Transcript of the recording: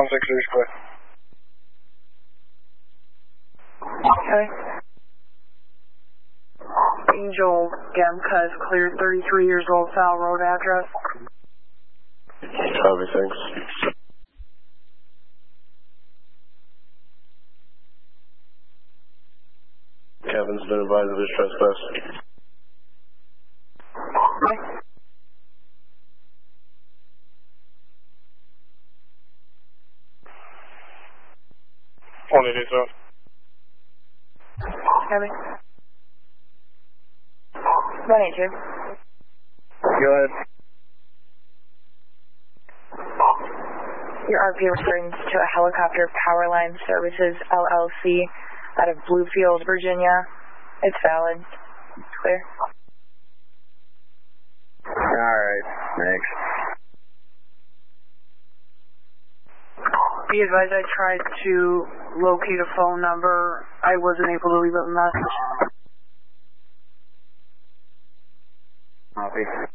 is clear. Okay. Angel Gamka is clear, 33 years old, Fowl Road address. Copy, thanks. Kevin's been advised of his trespass. Okay. On it is on. Copy. 182. Go ahead. Your RP referring to a Helicopter Powerline Services LLC out of Bluefield, Virginia. It's valid. It's clear. Alright, thanks. Be advised I tried to locate a phone number. I wasn't able to leave a message. Copy.